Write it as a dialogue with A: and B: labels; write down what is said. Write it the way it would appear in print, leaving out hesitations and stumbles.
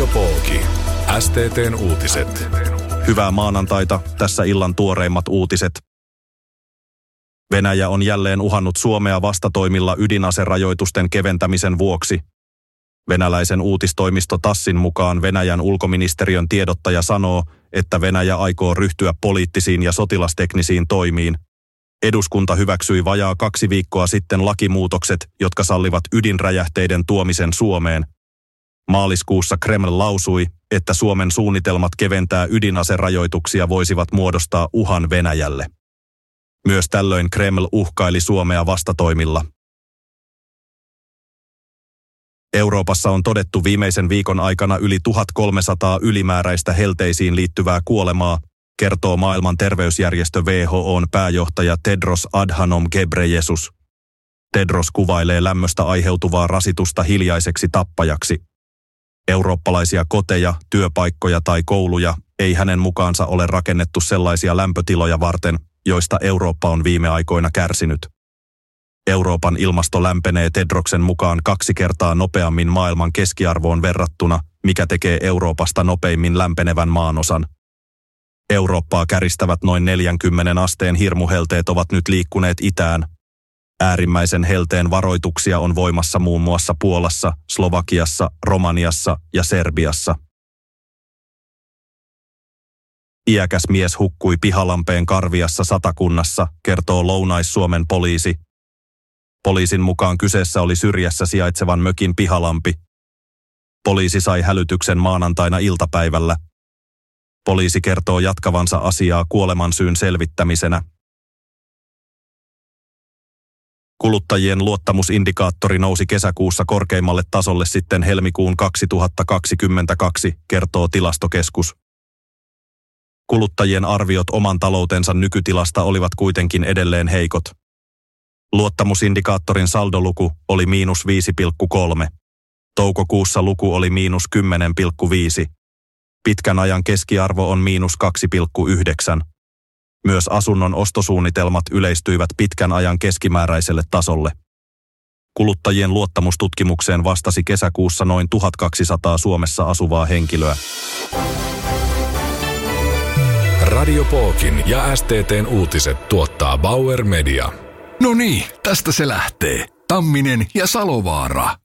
A: Radio Pooki. STT:n uutiset.
B: Hyvää maanantaita, tässä illan tuoreimmat uutiset. Venäjä on jälleen uhannut Suomea vastatoimilla ydinaserajoitusten keventämisen vuoksi. Venäläisen uutistoimisto TASSin mukaan Venäjän ulkoministeriön tiedottaja sanoo, että Venäjä aikoo ryhtyä poliittisiin ja sotilasteknisiin toimiin. Eduskunta hyväksyi vajaa 2 viikkoa sitten lakimuutokset, jotka sallivat ydinräjähteiden tuomisen Suomeen. Maaliskuussa Kreml lausui, että Suomen suunnitelmat keventää ydinaserajoituksia voisivat muodostaa uhan Venäjälle. Myös tällöin Kreml uhkaili Suomea vastatoimilla. Euroopassa on todettu viimeisen viikon aikana yli 1300 ylimääräistä helteisiin liittyvää kuolemaa, kertoo maailman terveysjärjestö WHO:n pääjohtaja Tedros Adhanom Ghebreyesus. Tedros kuvailee lämmöstä aiheutuvaa rasitusta hiljaiseksi tappajaksi. Eurooppalaisia koteja, työpaikkoja tai kouluja ei hänen mukaansa ole rakennettu sellaisia lämpötiloja varten, joista Eurooppa on viime aikoina kärsinyt. Euroopan ilmasto lämpenee Tedroksen mukaan 2 kertaa nopeammin maailman keskiarvoon verrattuna, mikä tekee Euroopasta nopeimmin lämpenevän maanosan. Eurooppaa käristävät noin 40 asteen hirmuhelteet ovat nyt liikkuneet itään. Äärimmäisen helteen varoituksia on voimassa muun muassa Puolassa, Slovakiassa, Romaniassa ja Serbiassa. Iäkäs mies hukkui Pihalampeen Karviassa Satakunnassa, kertoo Lounais-Suomen poliisi. Poliisin mukaan kyseessä oli syrjässä sijaitsevan mökin pihalampi. Poliisi sai hälytyksen maanantaina iltapäivällä. Poliisi kertoo jatkavansa asiaa kuolemansyyn selvittämisenä. Kuluttajien luottamusindikaattori nousi kesäkuussa korkeimmalle tasolle sitten helmikuun 2022, kertoo Tilastokeskus. Kuluttajien arviot oman taloutensa nykytilasta olivat kuitenkin edelleen heikot. Luottamusindikaattorin saldoluku oli -5,3. Toukokuussa luku oli -10,5. Pitkän ajan keskiarvo on -2,9. Myös asunnon ostosuunnitelmat yleistyivät pitkän ajan keskimääräiselle tasolle. Kuluttajien luottamustutkimukseen vastasi kesäkuussa noin 1200 Suomessa asuvaa henkilöä.
A: Radio Pookin ja STT:n uutiset tuottaa Bauer Media.
C: No niin, tästä se lähtee. Tamminen ja Salovaara.